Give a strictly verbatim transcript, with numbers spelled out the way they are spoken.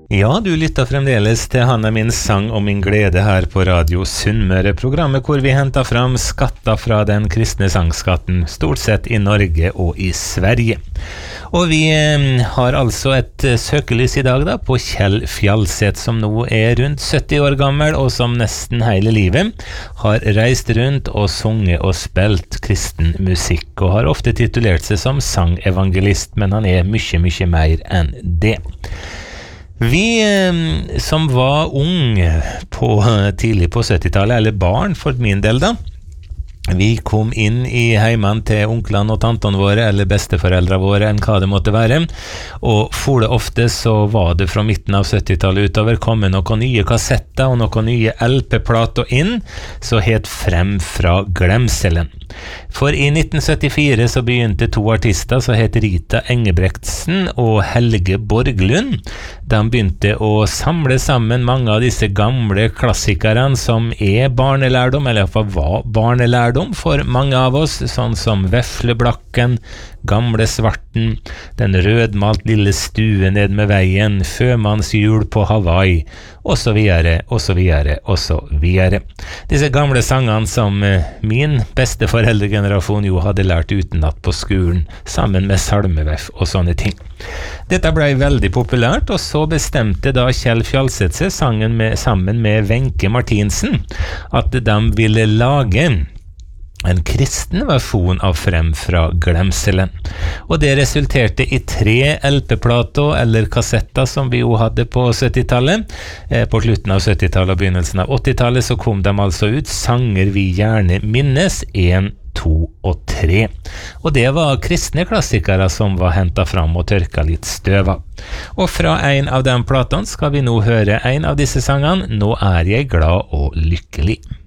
Ja, du lytter fremdeles til Hanna min sang og min glede her på Radio Sunnmøre, programmet hvor vi henter fram skatter fra den kristne sangskatten, stort sett i Norge og i Sverige. Og vi eh, har altså et eh, søkelys i dag da på Kjell Fjalseth, som nå er rundt sytti år gammel, og som nesten hele livet har reist rundt og sunget og spilt kristen musikk, og har ofte titulert seg som sangevangelist, men han er mye, mye mer enn det. Vi eh, som var ung på, tidlig på syttitallet, eller barn for min del da, vi kom inn i heimen til onklene og tantene våre, eller besteforeldre våre, enn hva det måtte være, og for det ofte så var det fra midten av syttitallet utover kommet noen nye kassetter og noen nye L P-plater inn, så het Frem fra glemselen. For i nitten syttifire så begynte to artister som het Rita Engebretsen og Helge Borglund. De begynte å samle sammen mange av disse gamle klassikerne som er barnelærdom, eller i hvert fall var barnelærdom for mange av oss, sånn som Vefleblakken, Gamle Svarten, Den rødmalt lille stue ned med veien, Fømannsjul på Hawaii, og så videre, og så videre, og så videre. Disse gamle sangene som min besteforeldregenerasjon jo hadde lært utenat på skolen, sammen med salmeveff og sånne ting. Dette ble veldig populært, og så bestemte da Kjell Fjalseth seg sangen med, sammen med Wenche Martinsen at de ville lage en kristen versjon av Frem fra glemselen. Og det resulterte i tre L P-plater eller kassetter som vi jo hadde på syttitallet. Eh, på slutten av syttitallet og begynnelsen av åttitallet så kom de altså ut Sanger vi gjerne minnes, en, to og tre. Og det var kristne klassikere som var hentet fram og tørka litt støv av. Og fra en av de platene skal vi nå høre en av disse sangene, Nå er jeg glad og lykkelig.